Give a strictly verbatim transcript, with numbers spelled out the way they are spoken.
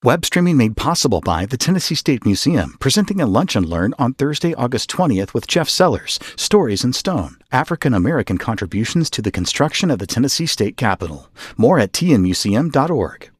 Web streaming made possible by the Tennessee State Museum, presenting a Lunch and Learn on Thursday, August twentieth with Jeff Sellers, Stories in Stone, African American Contributions to the Construction of the Tennessee State Capitol. More at t n museum dot org.